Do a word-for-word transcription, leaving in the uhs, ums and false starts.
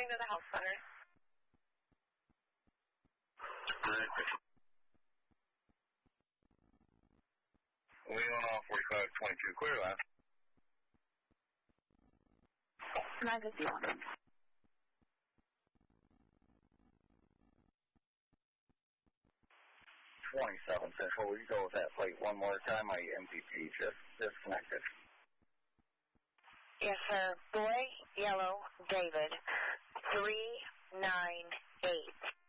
to the health center. Leon off forty-five twenty-two, clear line. nine fifty-one. twenty-seven Central, will you go with that plate one more time? My M P P just disconnected. Yes, sir. Boy, Yellow, David, three nine eight.